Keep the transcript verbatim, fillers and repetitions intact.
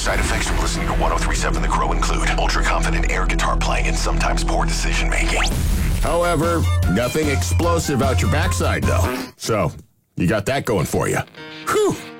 Side effects from listening to one oh three point seven The Crow include ultra-confident air guitar playing and sometimes poor decision-making. However, nothing explosive out your backside, though. So, you got that going for you. Whew!